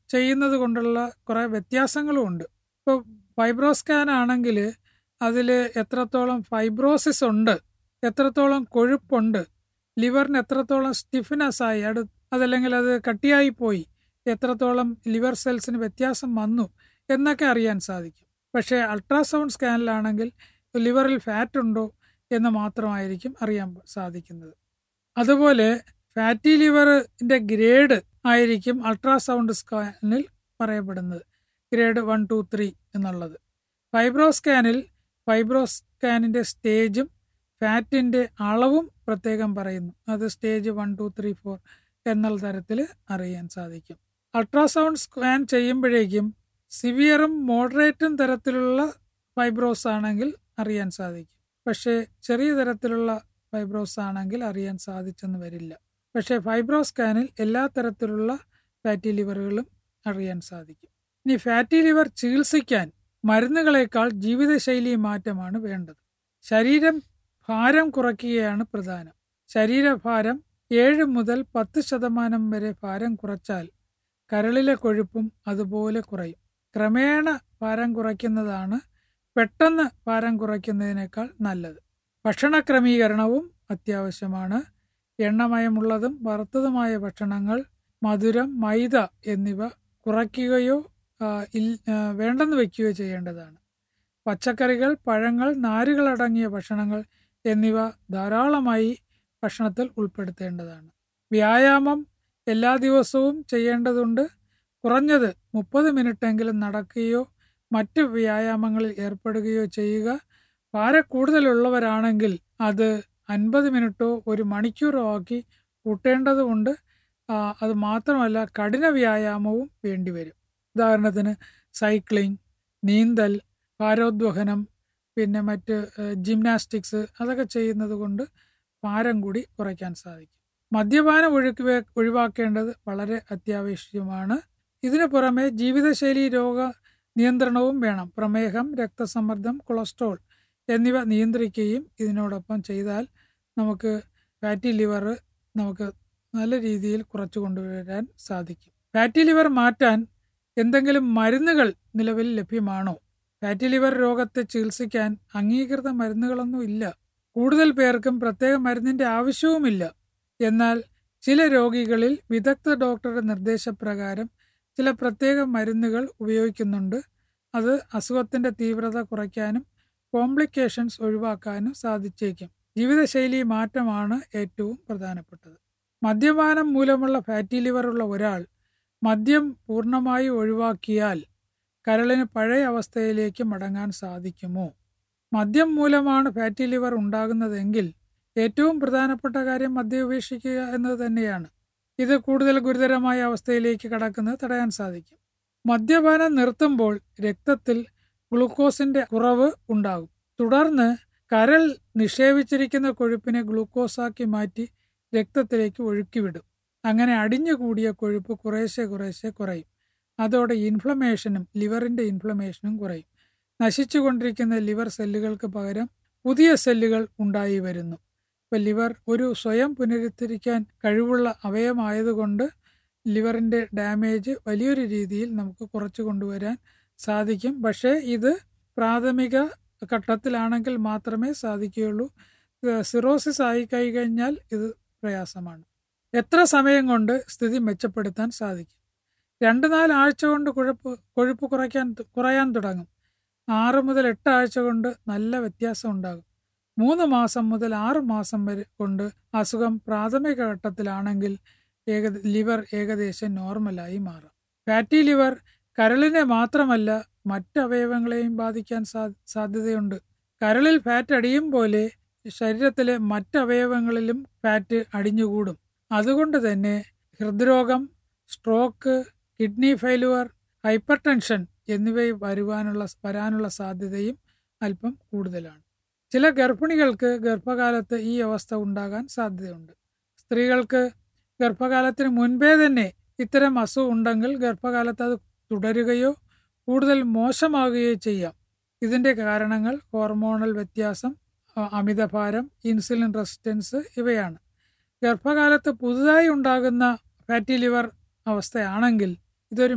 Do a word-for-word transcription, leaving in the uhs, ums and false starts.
ചെയ്യുന്നത് കൊണ്ടുള്ള കുറേ വ്യത്യാസങ്ങളും ഉണ്ട്. ഇപ്പോൾ ഫൈബ്രോ സ്കാൻ ആണെങ്കിൽ അതിൽ എത്രത്തോളം ഫൈബ്രോസിസ് ഉണ്ട്, എത്രത്തോളം കൊഴുപ്പുണ്ട്, ലിവറിന് എത്രത്തോളം സ്റ്റിഫ്നെസ് ആയി, അടു അതല്ലെങ്കിൽ അത് കട്ടിയായി പോയി, എത്രത്തോളം ലിവർ സെൽസിന് വ്യത്യാസം വന്നു എന്നൊക്കെ അറിയാൻ സാധിക്കും. പക്ഷേ അൾട്രാസൗണ്ട് സ്കാനിലാണെങ്കിൽ ലിവറിൽ ഫാറ്റ് ഉണ്ടോ എന്ന് മാത്രമായിരിക്കും അറിയാൻ സാധിക്കുന്നത്. അതുപോലെ ഫാറ്റി ലിവറിൻ്റെ ഗ്രേഡ് ആയിരിക്കും അൾട്രാസൗണ്ട് സ്കാനിൽ പറയപ്പെടുന്നത്, ഗ്രേഡ് വൺ ടു ത്രീ എന്നുള്ളത്. ഫൈബ്രോ സ്കാനിൽ ഫൈബ്രോ സ്കാനിൻ്റെ സ്റ്റേജും ഫാറ്റിൻ്റെ അളവും പ്രത്യേകം പറയുന്നു. അത് stage one two three four എന്നുള്ള തരത്തിൽ അറിയാൻ സാധിക്കും. അൾട്രാസൗണ്ട് സ്കാൻ ചെയ്യുമ്പോഴേക്കും സിവിയറും മോഡറേറ്റും തരത്തിലുള്ള ഫൈബ്രോസ് ആണെങ്കിൽ അറിയാൻ സാധിക്കും. പക്ഷേ ചെറിയ തരത്തിലുള്ള ഫൈബ്രോസ് ആണെങ്കിൽ അറിയാൻ സാധിച്ചെന്ന് വരില്ല. പക്ഷേ ഫൈബ്രോ സ്കാനിൽ എല്ലാ തരത്തിലുള്ള ഫാറ്റി ലിവറുകളും അറിയാൻ സാധിക്കും. ഇനി ഫാറ്റി ലിവർ ചികിത്സിക്കാൻ മരുന്നുകളേക്കാൾ ജീവിതശൈലി മാറ്റമാണ് വേണ്ടത്. ശരീരം ഭാരം കുറയ്ക്കുകയാണ് പ്രധാനം. ശരീരഭാരം ഏഴ് മുതൽ പത്ത് ശതമാനം വരെ ഭാരം കുറച്ചാൽ കരളിലെ കൊഴുപ്പും അതുപോലെ കുറയും. ക്രമേണ ഭാരം കുറയ്ക്കുന്നതാണ് പെട്ടെന്ന് ഭാരം കുറയ്ക്കുന്നതിനേക്കാൾ നല്ലത്. ഭക്ഷണ ക്രമീകരണവും അത്യാവശ്യമാണ്. എണ്ണമയമുള്ളതും വറുത്തതുമായ ഭക്ഷണങ്ങൾ, മധുരം, മൈദ എന്നിവ കുറയ്ക്കുകയോ വേണ്ടെന്ന് വയ്ക്കുകയോ ചെയ്യേണ്ടതാണ്. പച്ചക്കറികൾ, പഴങ്ങൾ, നാരുകളടങ്ങിയ ഭക്ഷണങ്ങൾ എന്നിവ ധാരാളമായി ഭക്ഷണത്തിൽ ഉൾപ്പെടുത്തേണ്ടതാണ്. വ്യായാമം എല്ലാ ദിവസവും ചെയ്യേണ്ടതുണ്ട്. കുറഞ്ഞത് മുപ്പത് മിനിറ്റെങ്കിലും നടക്കുകയോ മറ്റ് വ്യായാമങ്ങളിൽ ഏർപ്പെടുകയോ ചെയ്യുക. ഭാരക്കൂടുതലുള്ളവരാണെങ്കിൽ അത് അൻപത് മിനിറ്റോ ഒരു മണിക്കൂറോ ആക്കി കൂട്ടേണ്ടതുണ്ട്. അത് മാത്രമല്ല കഠിന വ്യായാമവും വേണ്ടിവരും. ഉദാഹരണത്തിന് സൈക്ലിംഗ്, നീന്തൽ, ഭാരോദ്വഹനം, പിന്നെ മറ്റ് ജിംനാസ്റ്റിക്സ് അതൊക്കെ ചെയ്യുന്നത് കൊണ്ട് ഭാരം കൂടി കുറയ്ക്കാൻ സാധിക്കും. മദ്യപാനം ഒഴുക്കി ഒഴിവാക്കേണ്ടത് വളരെ അത്യാവശ്യമാണ്. ഇതിനു പുറമെ ജീവിതശൈലി രോഗ നിയന്ത്രണവും വേണം. പ്രമേഹം, രക്തസമ്മർദ്ദം, കൊളസ്ട്രോൾ എന്നിവ നിയന്ത്രിക്കുകയും ഇതിനോടൊപ്പം ചെയ്താൽ നമുക്ക് ഫാറ്റി ലിവർ നമുക്ക് നല്ല രീതിയിൽ കുറച്ചു കൊണ്ടുവരാൻ സാധിക്കും. ഫാറ്റി ലിവർ മാറ്റാൻ എന്തെങ്കിലും മരുന്നുകൾ നിലവിൽ ലഭ്യമാണോ? ഫാറ്റി ലിവർ രോഗത്തെ ചികിത്സിക്കാൻ അംഗീകൃത മരുന്നുകളൊന്നും ഇല്ല. കൂടുതൽ പേർക്കും പ്രത്യേക മരുന്നിൻ്റെ ആവശ്യവുമില്ല. എന്നാൽ ചില രോഗികളിൽ വിദഗ്ധ ഡോക്ടറുടെ നിർദ്ദേശപ്രകാരം ചില പ്രത്യേക മരുന്നുകൾ ഉപയോഗിക്കുന്നുണ്ട്. അത് അസുഖത്തിൻ്റെ തീവ്രത കുറയ്ക്കാനും കോംപ്ലിക്കേഷൻസ് ഒഴിവാക്കാനും സാധിച്ചേക്കും. ജീവിതശൈലി മാറ്റമാണ് ഏറ്റവും പ്രധാനപ്പെട്ടത്. മദ്യപാനം മൂലമുള്ള ഫാറ്റി ലിവറുള്ള ഒരാൾ മദ്യം പൂർണ്ണമായി ഒഴിവാക്കിയാൽ കരളിന് പഴയ അവസ്ഥയിലേക്ക് മടങ്ങാൻ സാധിക്കുമോ? മദ്യം മൂലമാണ് ഫാറ്റി ലിവർ ഉണ്ടാകുന്നതെങ്കിൽ ഏറ്റവും പ്രധാനപ്പെട്ട കാര്യം മദ്യം ഉപേക്ഷിക്കുക എന്നത് തന്നെയാണ്. ഇത് കൂടുതൽ ഗുരുതരമായ അവസ്ഥയിലേക്ക് കടക്കുന്നത് തടയാൻ സാധിക്കും. മദ്യപാനം നിർത്തുമ്പോൾ രക്തത്തിൽ ഗ്ലൂക്കോസിന്റെ കുറവ് ഉണ്ടാകും. തുടർന്ന് കരൾ നിക്ഷേപിച്ചിരിക്കുന്ന കൊഴുപ്പിനെ ഗ്ലൂക്കോസാക്കി മാറ്റി രക്തത്തിലേക്ക് ഒഴുക്കിവിടും. അങ്ങനെ അടിഞ്ഞുകൂടിയ കൊഴുപ്പ് കുറേശ്ശെ കുറേശ്ശെ കുറയും. അതോടെ ഇൻഫ്ലമേഷനും ലിവറിൻ്റെ ഇൻഫ്ലമേഷനും കുറയും. നശിച്ചുകൊണ്ടിരിക്കുന്ന ലിവർ സെല്ലുകൾക്ക് പകരം പുതിയ സെല്ലുകൾ ഉണ്ടായി വരുന്നു. ഇപ്പം ലിവർ ഒരു സ്വയം പുനരുദ്ധരിക്കാൻ കഴിവുള്ള അവയവമായതുകൊണ്ട് ലിവറിൻ്റെ ഡാമേജ് വലിയൊരു രീതിയിൽ നമുക്ക് കുറച്ചു കൊണ്ടുവരാൻ സാധിക്കും. പക്ഷേ ഇത് പ്രാഥമിക ഘട്ടത്തിലാണെങ്കിൽ മാത്രമേ സാധിക്കുകയുള്ളൂ. സിറോസിസ് ആയി കഴിഞ്ഞാൽ ഇത് പ്രയാസമാണ്. എത്ര സമയം കൊണ്ട് സ്ഥിതി മെച്ചപ്പെടുത്താൻ സാധിക്കും? രണ്ട് നാല് ആഴ്ച കൊണ്ട് കുഴപ്പ് കൊഴുപ്പ് കുറയ്ക്കാൻ കുറയാൻ തുടങ്ങും. ആറ് മുതൽ എട്ട് ആഴ്ച കൊണ്ട് നല്ല വ്യത്യാസം ഉണ്ടാകും. മൂന്ന് മാസം മുതൽ ആറ് മാസം വരെ കൊണ്ട് അസുഖം പ്രാഥമിക ഘട്ടത്തിലാണെങ്കിൽ ഏക ലിവർ ഏകദേശം നോർമലായി മാറും. ഫാറ്റി ലിവർ കരളിനെ മാത്രമല്ല മറ്റ് അവയവങ്ങളെയും ബാധിക്കാൻ സാ സാധ്യതയുണ്ട്. കരളിൽ ഫാറ്റ് അടിയും പോലെ ശരീരത്തിലെ മറ്റ് അവയവങ്ങളിലും ഫാറ്റ് അടിഞ്ഞുകൂടും. അതുകൊണ്ട് തന്നെ ഹൃദ്രോഗം, stroke, kidney failure, hyper tension എന്നിവ വരുവാനുള്ള വരാനുള്ള സാധ്യതയും അല്പം കൂടുതലാണ്. ചില ഗർഭിണികൾക്ക് ഗർഭകാലത്ത് ഈ അവസ്ഥ ഉണ്ടാകാൻ സാധ്യതയുണ്ട്. സ്ത്രീകൾക്ക് ഗർഭകാലത്തിന് മുൻപേ തന്നെ ഇത്തരം അസുഖം ഉണ്ടെങ്കിൽ ഗർഭകാലത്ത് അത് തുടരുകയോ കൂടുതൽ മോശമാകുകയോ ചെയ്യാം. ഇതിൻ്റെ കാരണങ്ങൾ ഹോർമോണൽ വ്യത്യാസം, അമിതഭാരം, ഇൻസുലിൻ റെസിസ്റ്റൻസ് ഇവയാണ്. ഗർഭകാലത്ത് പുതുതായി ഉണ്ടാകുന്ന ഫാറ്റി ലിവർ അവസ്ഥയാണെങ്കിൽ ഇതൊരു